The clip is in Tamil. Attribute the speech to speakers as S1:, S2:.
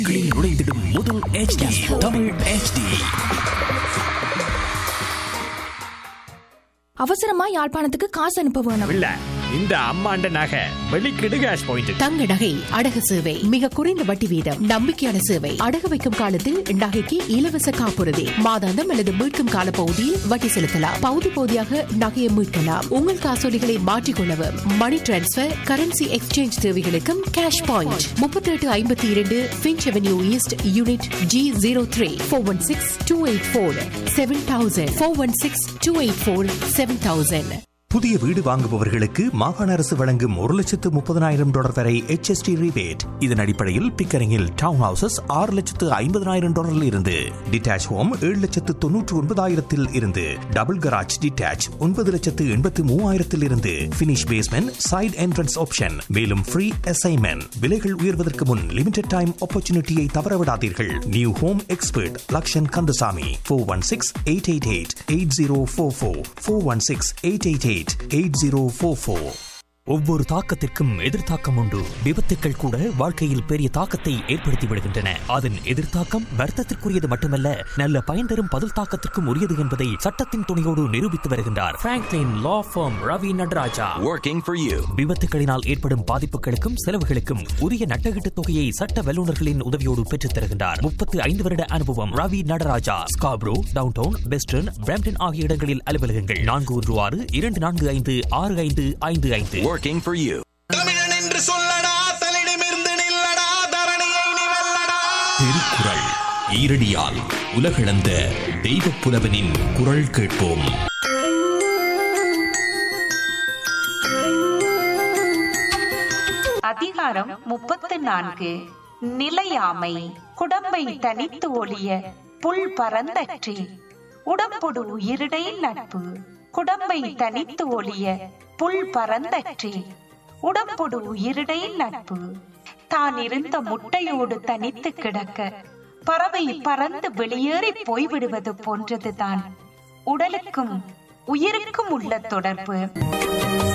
S1: நுழைந்திடும் முதல் HD தமிழ் HD.
S2: அவசரமா யாழ்ப்பாணத்துக்கு காசு அனுப்ப வேணும்.
S3: இல்ல இந்த அம்மாண்ட நகை வெளிக்கிடு கேஷ் பாயிண்ட்.
S4: தங்க நகை அடகு சேவை மிக குறைந்த வட்டி வீதம், நம்பிக்கையான சேவை. அடகு வைக்கும் காலத்தில் நகைக்கு இலவச காப்புறுதி, மாதாந்தம் அல்லது மீட்கும் கால பகுதியில் வட்டி செலுத்தலாம். பகுதி பகுதியாக நகையை மீட்கலாம். உங்கள் காசோலிகளை மாற்றிக்கொள்ளவும், மணி டிரான்ஸ்பர், கரன்சி எக்ஸ்சேஞ்ச் தேவைகளுக்கும் cash point. 3852 Finch Avenue East Unit G03 416-284-7000 416-284-7000.
S5: புதிய வீடு வாங்குபவர்களுக்கு மாகாண அரசு வழங்கும் $130,000 வரை HST ரிபேட். இதன் அடிப்படையில் பிக்கரிங்கில் டவுன் ஹவுசஸ் $650,000 இருந்து, டிட்டாச் ஹோம் $799,000 இருந்து, டபுள் கராஜ் டிட்டாச் $9,83,000 இருந்து, finish basement side entrance option. மேலும் ஃப்ரீ அசைன்மெண்ட். விலைகள் உயர்வதற்கு முன் லிமிடெட் டைம் ஆப்பர்ச்சுனிட்டியை தவறவிடாதீர்கள். New home expert Lakshan Kandasamy 416-888-8044 416-888-8044.
S1: ஒவ்வொரு தாக்கத்திற்கும் எதிர்த்தாக்கம் உண்டு. விபத்துக்கள் கூட வாழ்க்கையில் பெரிய தாக்கத்தை ஏற்படுத்தி விடுகின்றன. அதன் எதிர்த்தாக்கம் வருத்தத்திற்குரியது மட்டுமல்ல, நல்ல பயன் தரும் பதில் தாக்கத்திற்கும் உரியது என்பதை சட்டத்தின் துணையோடு நிரூபித்து வருகின்றார் Franklin law form Ravi Nataraja.
S6: Working for you.
S1: விபத்துகளினால் ஏற்படும் பாதிப்புகளுக்கும் செலவுகளுக்கும் உரிய நட்டகீட்டு தொகையை சட்ட வல்லுநர்களின் உதவியோடு பெற்றுத் தருகின்றார். 35 வருட அனுபவம். Ravi Nataraja. Scarborough, downtown, western, Brampton ஆகிய இடங்களில் அலுவலகங்கள். 416-242-6555.
S6: Working for you.
S7: தமிழன் என்று சொல்லடா, தலிடமிருந்து நில்லடா, தரணியை நீ வெல்லடா.
S5: திருக்குறள் ஈரடியால் உலகளந்த தெய்வப் புலவனின் குரல் கேட்போம்.
S8: அதிகாரம் 34. நிலையாமை. குடம்பை தனித்து ஒளிய புல் பரந்தற்றி, உடம்பொடு உயிரிடை நட்பு. குடம்பை தனித்து ஒளிய புல் பரந்தற்றி, உடம்பொடு உயிரிடை நட்பு. தான் இருந்த முட்டையோடு தனித்து கிடக்க பறவை பறந்து வெளியேறி போய்விடுவது போன்றதுதான் உடலுக்கும் உயிருக்கும் உள்ள தொடர்பு.